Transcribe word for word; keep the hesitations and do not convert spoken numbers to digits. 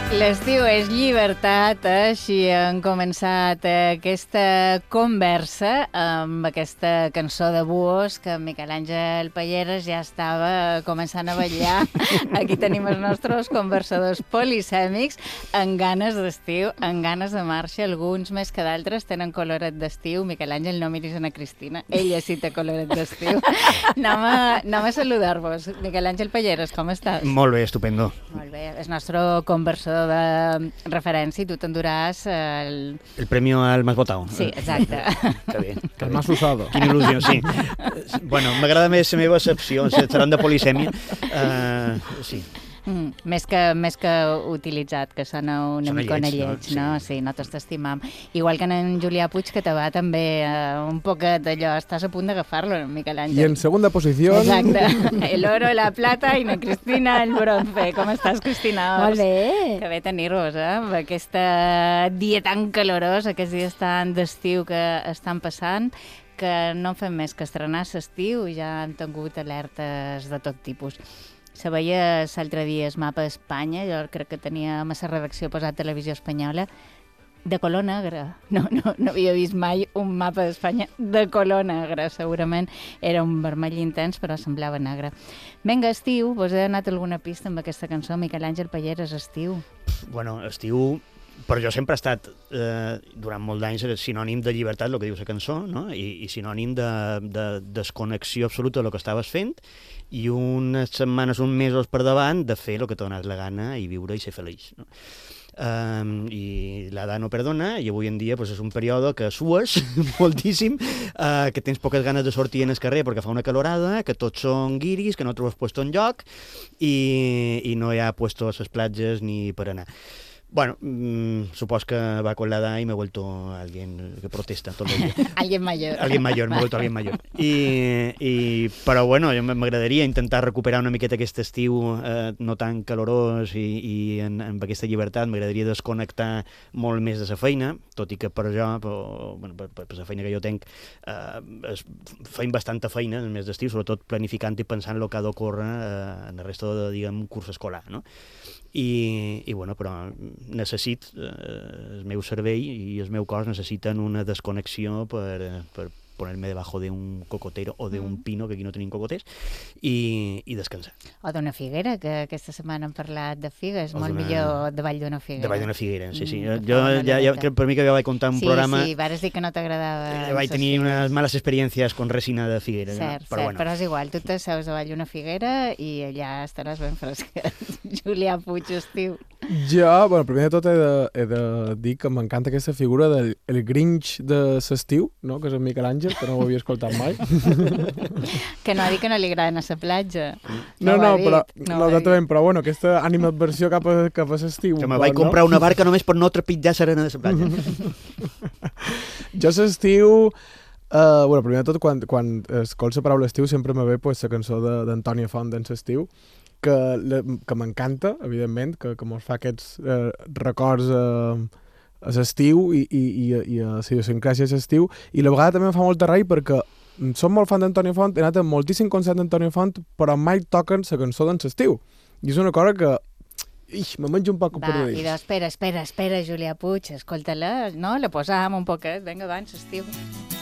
L'estiu és llibertat, eh? Així hem començat aquesta conversa amb aquesta cançó de Buos que Miquel Àngel Palleres ja estava començant a ballar. Aquí tenim els nostres conversadors polisèmics amb ganes d'estiu, amb ganes de marxa. Alguns més que d'altres tenen coloret d'estiu. Miquel Àngel, no miris a Cristina. Ella sí té coloret d'estiu. Anem a, anem a saludar-vos. Miquel Àngel Palleres, com estàs? Molt bé, estupendo. Molt bé, és nostre conversador de referència i tu t'enduràs el... El premio al más votado. Sí, exacte. Que bé. El más usado. Quina il·lusió, sí. Bueno, m'agrada més la meva excepció, seran de polisèmia. Uh, sí. Mm, més, que, més que utilitzat, que sona una Sona micona lleig, lleig, no? no? Sí. Sí, nosaltres t'estimam. Igual que en Julià Puig, que te va també eh, un poquet d'allò, estàs a punt d'agafar-lo, Miquel Àngel. Y en segunda posición... Exacte. El oro, la plata i na Cristina el bronce. Com estàs, Cristina? Molt bé. Que bé tenir-vos, eh? Amb aquesta dia tan calorosa, aquests dies tan d'estiu que estan passant, que no fem més que estrenar l'estiu i ja han tingut alertes de tot tipus. Se veia l'altre dia el mapa d'Espanya, jo crec que tenia a la redacció posat Televisió Espanyola, de color negre. No, no, no havia vist mai un mapa d'Espanya de color negre. Segurament era un vermell intens, però semblava negre. Vinga, estiu, vos he donat alguna pista amb aquesta cançó, Miquel Àngel Palleres, estiu. Bueno, estiu... Però jo sempre he estat, eh, durant molt d'anys, sinònim de llibertat, el que diu la cançó, no? I, i sinònim de, de desconnexió absoluta del que estaves fent i unes setmanes, uns mesos per davant de fer el que t'ha donat la gana i viure i ser feliç, no? Um, i l'edat no perdona i avui en dia pues, és un període que sues moltíssim, uh, que tens poques ganes de sortir en el carrer perquè fa una calorada, que tots són guiris, que no trobes puesto enlloc i, i no hi ha puesto a les platges ni per anar. Bueno, mmm, supos que va con la edad y me he vuelto alguien que protesta todo el día. Alguien mayor. Alguien mayor, me he vuelto alguien mayor. I, i, però bueno, m'agradaria intentar recuperar una miqueta aquest estiu eh, no tan calorós i, i en, amb aquesta llibertat. M'agradaria desconnectar molt més de la feina, tot i que per jo, per, bueno, per, per la feina que jo tenc, eh, es, feim bastanta feina en el mes d'estiu, sobretot planificant i pensant el que ha d'ocórrer eh, en el resto de, diguem, curs escolar, no? I, i bueno, però necessit, eh, el meu cervell i el meu cos necessiten una desconnexió per, per poner-me debajo de un cocotero o de un pino, que aquí no tenim cocoters, i, i descansar. O d'una figuera, que aquesta setmana hem parlat de figues, O molt d'una- millor davall d'una figuera. Davall d'una figuera, sí, sí. Mm, Jo, bona ja, ja, loreta. crec per mi que ja vaig contar un sí, programa... Sí, vares dir que no t'agradava. Eh, vaig tenir unes males experiències con resina de figuera. Cert, no? Però cert, bueno. però és igual, tu t'asseus davall d'una figuera i allà estaràs ben fresquet. Julià Puig, estiu. Jo, bueno, primer de tot he de, he de dir que m'encanta aquesta figura del el Grinch de l'estiu, no? Que és en Miquel Àngel, que no ho havia escoltat mai. Que no ha dit que no li agraden a la platja. No, ho no, ha dit, però, no ho no, ha dit. exactament, però bueno, aquesta animadversió cap a, cap a l'estiu. Que me un vaig poc, no? comprar una barca només per no trepitjar l'arena de la platja. Jo l'estiu... Uh, bueno, primer de tot, quan, quan escolto la paraula estiu sempre me ve pues, la cançó d'Antònia Font d'en l'estiu, que, le- que m'encanta, evidentment, que, que mos fa aquests uh, records uh, a l'estiu i, i, i, i a la idiosincràsia de l'estiu, i a la vegada també em fa molta rei perquè som molt fan d'Antònia Font, he anat a moltíssim concert d'Antònia Font, però mai toquen la cançó d'en l'estiu. I és una cosa que ix, me menjo un poc per Va, dins. idò, espera, espera, espera, Julià Puig, escolta-la, no? La posam un poquet, vinga, abans, estiu.